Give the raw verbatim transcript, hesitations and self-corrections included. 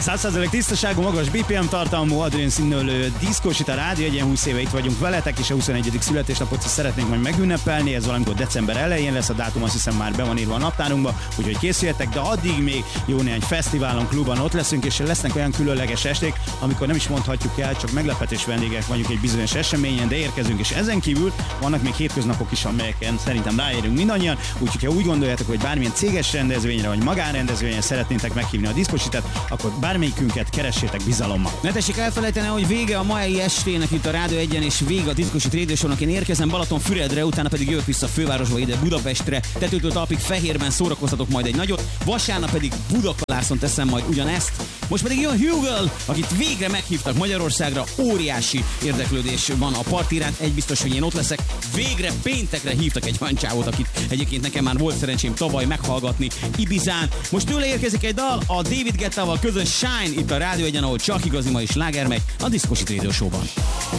száz százalék tisztaságú, magas bé pé em tartalmú, adrén színölő diszkós itt a Rádió Egyen, húsz éve itt vagyunk veletek, és a huszonegyedik születésnapot is szeretnénk majd megünnepelni. Ez valamikor december elején lesz, a dátum azt hiszem már be van írva a naptárunkba, úgyhogy készüljetek, de addig még jó néhány fesztiválon, klubban ott leszünk, és lesznek olyan különleges esték, amikor nem is mondhatjuk el, csak meglepetés vendégek vagyunk egy bizonyos eseményen, de érkezünk, és ezen kívül vannak még hétköznapok is, amelyeken szerintem ráérünk mindannyian, úgyhogy ha úgy gondoljátok, hogy bármilyen céges rendezvényre vagy magánrendezvényre szeretnétek meghívni a diszkositet, akkor bármelyikünket keressétek bizalommal. Ne tessék elfelejteni, hogy vége a mai estének itt a Rádió Egyen, és vége a Diszkosit Radio Show-nak. Én érkezem Balatonfüredre, utána pedig jövök vissza a fővárosba, ide Budapestre. Tetőtől talpig Fehérben szórakoztatok majd egy nagyot, vasárnap pedig Budakalászon teszem majd ugyanezt. Most pedig jön Hugel, akit végre meghívtak Magyarországra, óriási érdeklődés van a parti iránt, egy biztos, hogy én ott leszek. Végre péntekre hívtak egy olyan csávót, akit egyébként nekem már volt szerencsém tavaly meghallgatni Ibizán. Most tőle érkezik egy dal, a David Guettával közös Shine itt a Rádió Egyen, ahol csak igazi mai sláger megy a Diszkosit Radio Show-ban.